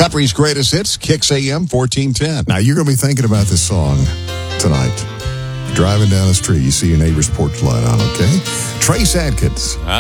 Country's greatest hits, Kicks AM 1410. Now, you're going to be thinking about this song tonight. Driving down the street, you see your neighbor's porch light on, okay? Trace Adkins.